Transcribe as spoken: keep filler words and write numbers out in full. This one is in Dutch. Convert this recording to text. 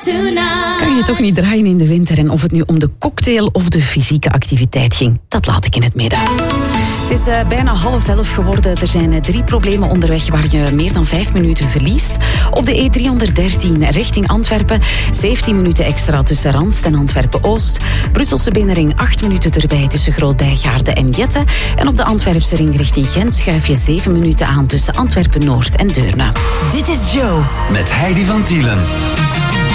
tonight. Kan je toch niet draaien in de winter en of het nu om de cocktail of de fysieke activiteit ging, dat laat ik in het midden. Het is uh, bijna half elf geworden. Er zijn uh, drie problemen onderweg waar je meer dan vijf minuten verliest. Op de E driehonderddertien richting Antwerpen. zeventien minuten extra tussen Randst en Antwerpen-Oost. Brusselse binnenring acht minuten erbij tussen Groot-Bijgaarde en Jette. En op de Antwerpse ring richting Gent schuif je zeven minuten aan tussen Antwerpen-Noord en Deurne. Dit is Joe. Met Heidi van Tielen.